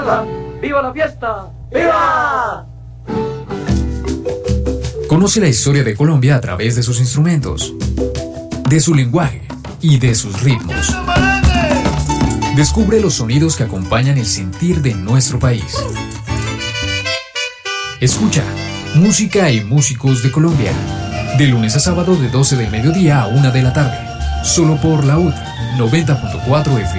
¡Viva la fiesta! ¡Viva! Conoce la historia de Colombia a través de sus instrumentos, de su lenguaje y de sus ritmos. Descubre los sonidos que acompañan el sentir de nuestro país. Escucha Música y Músicos de Colombia, de lunes a sábado de 12 del mediodía a 1 de la tarde, solo por la UD 90.4 FM.